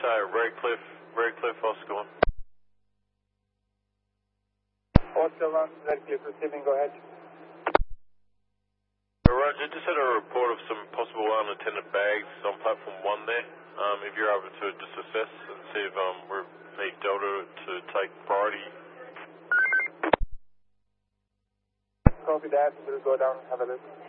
Redcliffe, Oscar 1. Oscar 1, Redcliffe receiving, go ahead. Roger, just had a report of some possible unattended bags on platform 1 there. If you're able to just assess and see if we need Delta to take priority. Copy that, we'll go down and have a look.